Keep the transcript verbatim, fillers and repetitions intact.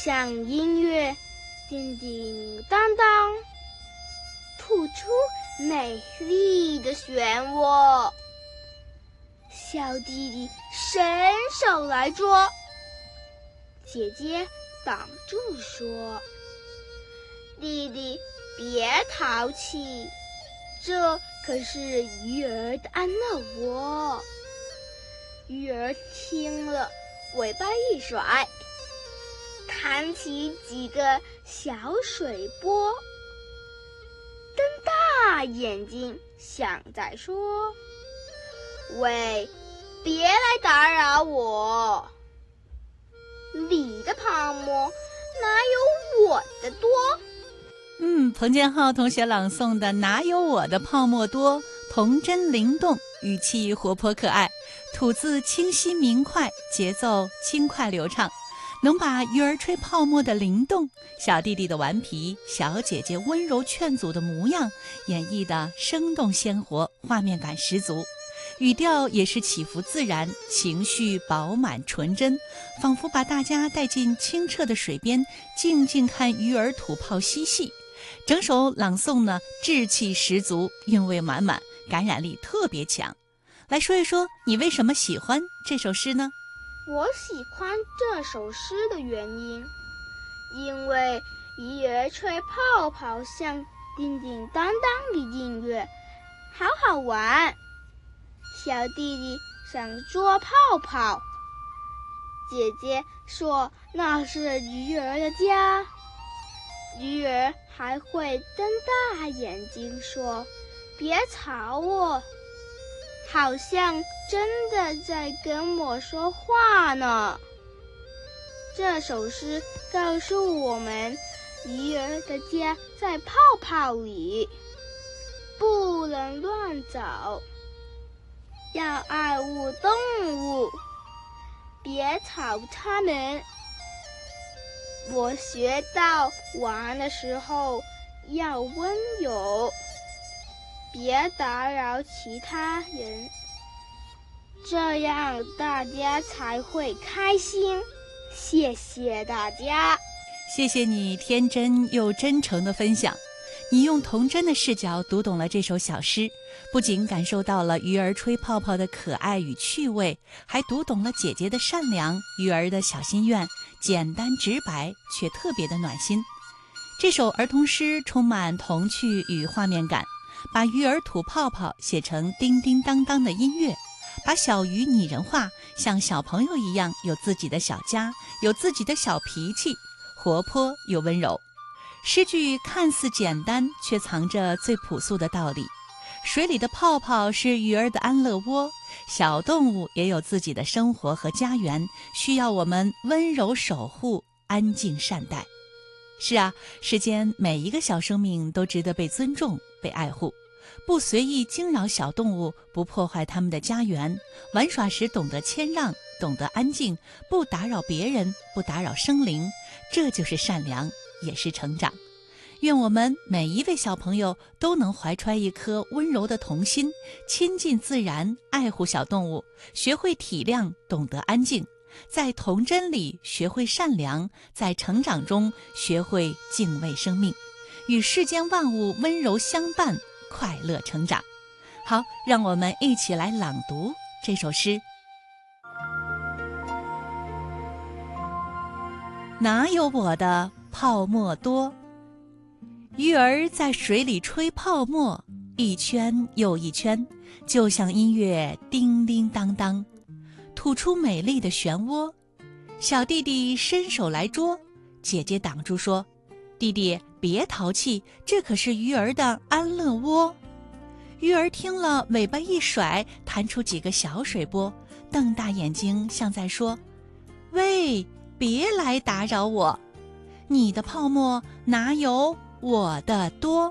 像音乐叮叮当当，吐出美丽的漩涡。小弟弟伸手来捉，姐姐挡住说：弟弟别淘气，这可是鱼儿的安乐窝。鱼儿听了，尾巴一甩，弹起几个小水波，瞪大眼睛像在说：喂，别来打扰我，你的泡沫哪有我的多。 嗯，彭建浩同学朗诵的哪有我的泡沫多，童真灵动，语气活泼可爱，吐字清晰明快，节奏轻快流畅，能把鱼儿吹泡沫的灵动，小弟弟的顽皮，小姐姐温柔劝阻的模样演绎得生动鲜活，画面感十足，语调也是起伏自然，情绪饱满纯真，仿佛把大家带进清澈的水边，静静看鱼儿吐泡嬉戏。整首朗诵呢，志气十足，韵味满满，感染力特别强。来说一说你为什么喜欢这首诗呢？ 我喜欢这首诗的原因，因为鱼儿吹泡泡像叮叮当当的音乐，好好玩。小弟弟想捉泡泡，姐姐说那是鱼儿的家，鱼儿还会瞪大眼睛说：别吵我，好像真的在跟我说话呢。这首诗告诉我们，鱼儿的家在泡泡里，不能乱走，要爱护动物，别吵它们。我学到玩的时候要温柔，别打扰其他人，这样大家才会开心。谢谢大家。 谢谢你天真又真诚的分享，你用童真的视角读懂了这首小诗，不仅感受到了鱼儿吹泡泡的可爱与趣味，还读懂了姐姐的善良，鱼儿的小心愿，简单直白却特别的暖心。这首儿童诗充满童趣与画面感，把鱼儿吐泡泡写成叮叮当当的音乐，把小鱼拟人化，像小朋友一样有自己的小家，有自己的小脾气，活泼又温柔。诗句看似简单，却藏着最朴素的道理。水里的泡泡是鱼儿的安乐窝，小动物也有自己的生活和家园，需要我们温柔守护，安静善待。是啊，世间每一个小生命都值得被尊重，被爱护。不随意惊扰小动物，不破坏它们的家园，玩耍时懂得谦让，懂得安静，不打扰别人，不打扰生灵，这就是善良，也是成长。愿我们每一位小朋友都能怀揣一颗温柔的童心，亲近自然，爱护小动物，学会体谅，懂得安静，在童真里学会善良，在成长中学会敬畏生命，与世间万物温柔相伴，快乐成长。好，让我们一起来朗读这首诗。哪有我的泡沫多？鱼儿在水里吹泡沫，一圈又一圈，就像音乐叮叮当当，吐出美丽的漩涡。小弟弟伸手来捉，姐姐挡住说：弟弟别淘气，这可是鱼儿的安乐窝。鱼儿听了，尾巴一甩，弹出几个小水波，瞪大眼睛像在说：喂，别来打扰我，你的泡沫哪有我的多。